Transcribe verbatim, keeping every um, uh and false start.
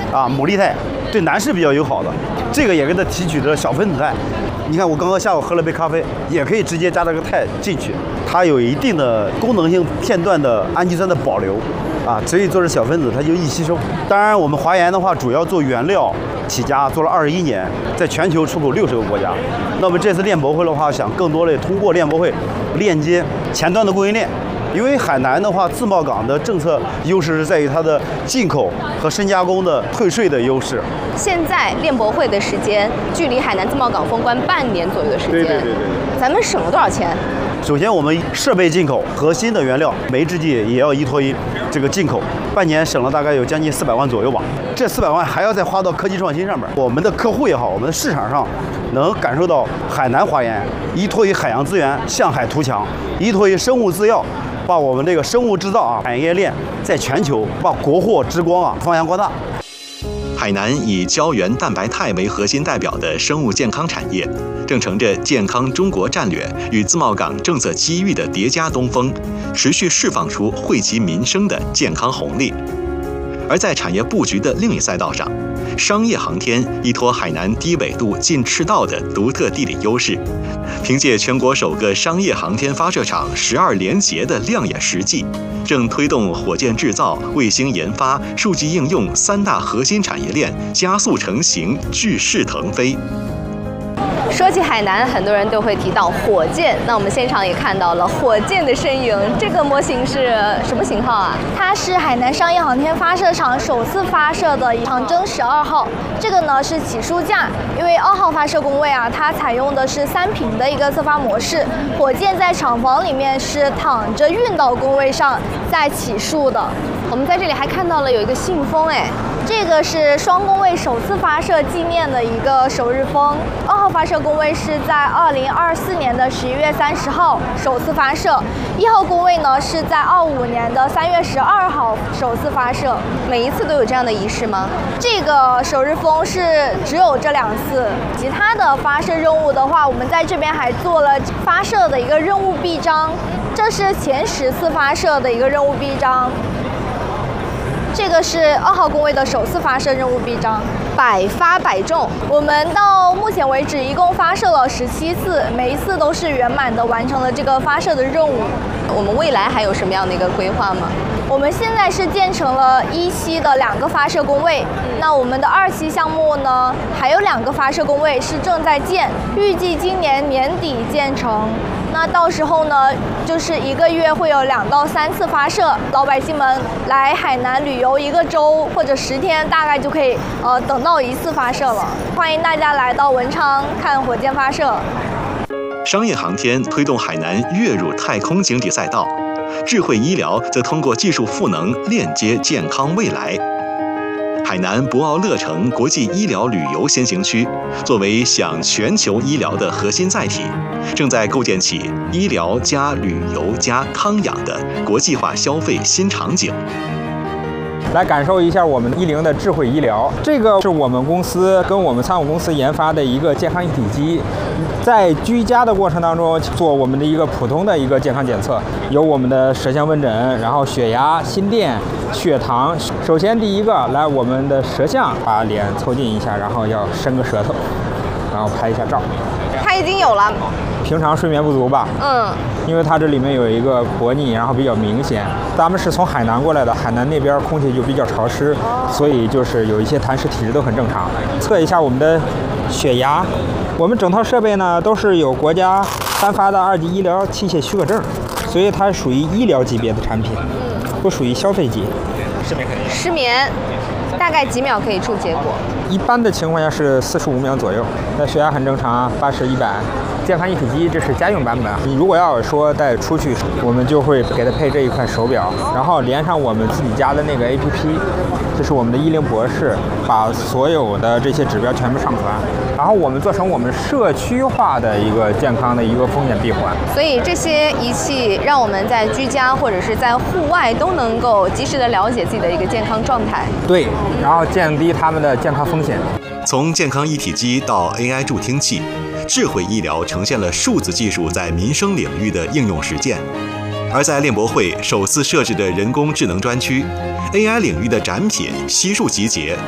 啊，牡蛎肽，对男士比较友好的。这个也给它提取的小分子肽。你看，我刚刚下午喝了杯咖啡，也可以直接加这个肽进去，它有一定的功能性片段的氨基酸的保留，啊，所以做成小分子它就易吸收。当然，我们华研的话，主要做原料起家，做了二十一年，在全球出口六十个国家。那么这次链博会的话，想更多的通过链博会链接前端的供应链。因为海南的话，自贸港的政策优势是在于它的进口和深加工的退税的优势。 现在链博会的时间距离海南自贸港封关半年左右的时间， 对对对对对， 咱们省了多少钱？ 首先，我们设备进口核心的原料煤制剂也要依托于这个进口，半年省了大概有将近四百万左右吧。这四百万还要再花到科技创新上面。我们的客户也好，我们的市场上能感受到海南华研依托于海洋资源向海图强，依托于生物制药，把我们这个生物制造啊产业链在全球把国货之光啊发扬光大。 海南以胶原蛋白肽为核心代表的生物健康产业，正乘着健康中国战略与自贸港政策机遇的叠加东风，持续释放出惠及民生的健康红利。而在产业布局的另一赛道上，商业航天依托海南低纬度近赤道的独特地理优势，凭借全国首个商业航天发射场十二连结的亮眼实际，正推动火箭制造、卫星研发、数据应用三大核心产业链加速成型、巨势腾飞。 说起海南，很多人都会提到火箭。那我们现场也看到了火箭的身影。这个模型是什么型号啊？ 它是海南商业航天发射场首次发射的长征十二号。这个呢是起输架，因为二号发射工位啊，它采用的是三频的一个侧发模式，火箭在厂房里面是躺着运到工位上再起输的。 我们在这里还看到了有一个信封，哎， 这个是双工位首次发射纪念的一个首日封。二号发射工位是在二零二四年的十一月三十号首次发射，一号工位呢是在二五年的三月十二号首次发射。 每一次都有这样的仪式吗？ 这个首日封是只有这两次，其他的发射任务的话，我们在这边还做了发射的一个任务臂章，这是前十次发射的一个任务臂章。这个是二号工位的首次发射任务臂章， 百发百中。 我们到目前为止一共发射了十七次，每一次都是圆满的完成了这个发射的任务。 我们未来还有什么样的一个规划吗？ 我们现在是建成了一期的两个发射工位，那我们的二期项目呢，还有两个发射工位是正在建，预计今年年底建成。那到时候呢，就是一个月会有两到三次发射，老百姓们来海南旅游一个周或者十天，大概就可以呃等到一次发射了。欢迎大家来到文昌看火箭发射。 商业航天推动海南跃入太空经济赛道，智慧医疗则通过技术赋能链接健康未来。海南博鳌乐城国际医疗旅游先行区作为享全球医疗的核心载体，正在构建起医疗加旅游加康养的国际化消费新场景。 来感受一下我们一零的智慧医疗，这个是我们公司跟我们参股公司研发的一个健康一体机，在居家的过程当中做我们的一个普通的一个健康检测，有我们的舌象问诊，然后血压、心电、血糖。首先第一个来我们的舌象，把脸凑近一下，然后要伸个舌头，然后拍一下照。 它已经有了。 平常睡眠不足吧？ 嗯， 因为它这里面有一个薄腻，然后比较明显。咱们是从海南过来的，海南那边空气就比较潮湿，所以就是有一些痰湿体质都很正常。测一下我们的血压，我们整套设备呢都是有国家颁发的二级医疗器械许可证，所以它属于医疗级别的产品，不属于消费级。 失眠，失眠，大概几秒可以出结果？ 一般的情况下是四十五秒左右，那血压很正常，八十、一百。健康一体机这是家用版本，你如果要说带出去，我们就会给它配这一块手表，然后连上我们自己家的那个 A P P， 这是我们的医灵博士，把所有的这些指标全部上传，然后我们做成我们社区化的一个健康的一个风险闭环。 所以这些仪器让我们在居家或者是在户外都能够及时的了解自己的一个健康状态。 对，然后降低他们的健康风险。 从健康一体机到 A I 助听器，智慧医疗呈现了数字技术在民生领域的应用实践。而在链博会首次设置的人工智能专区 ，A I 领域的展品悉数集结。